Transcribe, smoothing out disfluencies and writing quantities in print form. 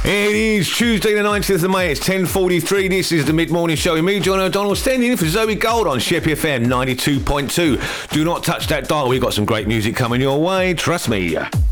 It is Tuesday the 19th of May, it's 10:43. This is the mid-morning show with me, John O'Donnell, standing in for Zoe Gold on Sheppey FM 92.2. Do not touch that dial, we've got some great music coming your way, trust me.